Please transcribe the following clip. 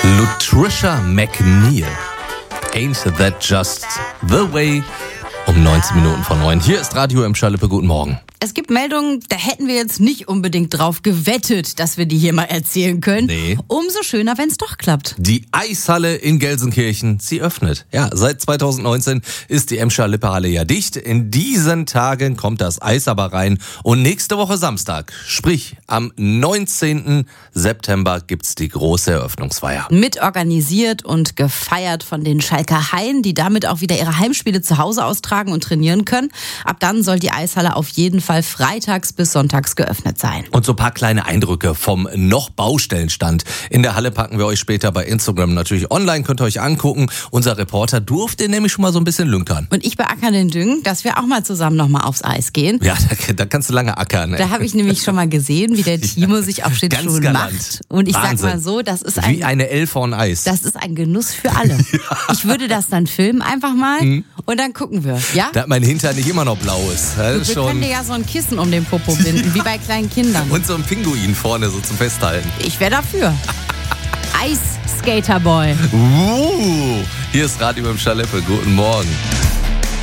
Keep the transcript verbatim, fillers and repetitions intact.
Lutricia McNeil. Ain't that just the way? Um neunzehn Minuten vor neun. Hier ist Radio Emscher Lippe. Guten Morgen. Es gibt Meldungen, da hätten wir jetzt nicht unbedingt drauf gewettet, dass wir die hier mal erzählen können. Nee. Umso schöner, wenn es doch klappt. Die Eishalle in Gelsenkirchen, sie öffnet. Ja, seit zweitausendneunzehn ist die Emscher Lippe Halle ja dicht. In diesen Tagen kommt das Eis aber rein. Und nächste Woche Samstag, sprich am neunzehnten September, gibt's die große Eröffnungsfeier. Mitorganisiert und gefeiert von den Schalker Haien, die damit auch wieder ihre Heimspiele zu Hause austragen und trainieren können. Ab dann soll die Eishalle auf jeden Fall freitags bis sonntags geöffnet sein. Und so ein paar kleine Eindrücke vom noch Baustellenstand. In der Halle packen wir euch später bei Instagram natürlich online, könnt ihr euch angucken. Unser Reporter durfte nämlich schon mal so ein bisschen lünkern. Und ich beackere den Düngen, dass wir auch mal zusammen noch mal aufs Eis gehen. Ja, da, da kannst du lange ackern. Ne? Da habe ich nämlich schon mal gesehen, wie der Timo sich auf Schlittschuhen macht. Und ich Wahnsinn. sag mal so, das ist ein, wie eine Elf von Eis. Das ist ein Genuss für alle. Ja. Ich würde das dann filmen einfach mal mhm. und dann gucken wir. Ja? Da mein Hintern nicht immer noch blau ist. Das ist wir schon können dir ja so ein Kissen um den Popo binden, wie bei kleinen Kindern. Und so ein Pinguin vorne so zum Festhalten. Ich wäre dafür. Eis Skaterboy. Uh, hier ist Radio Emscher Lippe. Guten Morgen.